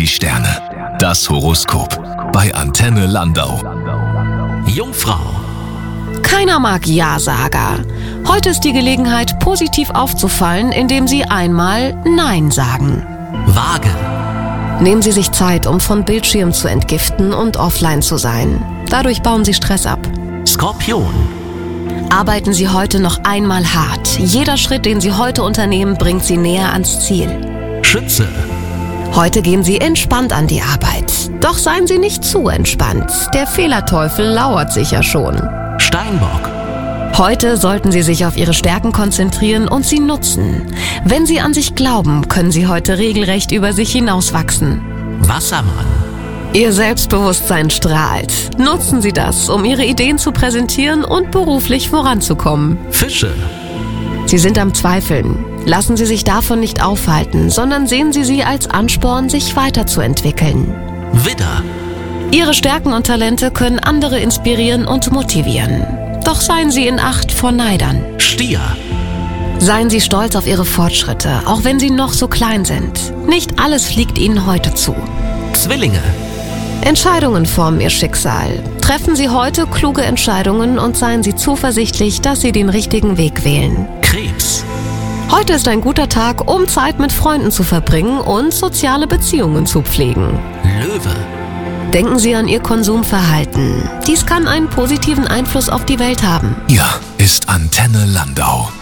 Sterne. Das Horoskop bei Antenne Landau. Jungfrau. Keiner mag Ja-Sager. Heute ist die Gelegenheit, positiv aufzufallen, indem Sie einmal Nein sagen. Waage. Nehmen Sie sich Zeit, um von Bildschirm zu entgiften und offline zu sein. Dadurch bauen Sie Stress ab. Skorpion. Arbeiten Sie heute noch einmal hart. Jeder Schritt, den Sie heute unternehmen, bringt Sie näher ans Ziel. Schütze. Heute gehen Sie entspannt an die Arbeit. Doch seien Sie nicht zu entspannt. Der Fehlerteufel lauert sicher schon. Steinbock. Heute sollten Sie sich auf Ihre Stärken konzentrieren und sie nutzen. Wenn Sie an sich glauben, können Sie heute regelrecht über sich hinauswachsen. Wassermann. Ihr Selbstbewusstsein strahlt. Nutzen Sie das, um Ihre Ideen zu präsentieren und beruflich voranzukommen. Fische. Sie sind am Zweifeln. Lassen Sie sich davon nicht aufhalten, sondern sehen Sie sie als Ansporn, sich weiterzuentwickeln. Widder. Ihre Stärken und Talente können andere inspirieren und motivieren. Doch seien Sie in Acht vor Neidern. Stier. Seien Sie stolz auf Ihre Fortschritte, auch wenn sie noch so klein sind. Nicht alles fliegt Ihnen heute zu. Zwillinge. Entscheidungen formen Ihr Schicksal. Treffen Sie heute kluge Entscheidungen und seien Sie zuversichtlich, dass Sie den richtigen Weg wählen. Krebs. Heute ist ein guter Tag, um Zeit mit Freunden zu verbringen und soziale Beziehungen zu pflegen. Löwe. Denken Sie an Ihr Konsumverhalten. Dies kann einen positiven Einfluss auf die Welt haben. Hier ist Antenne Landau.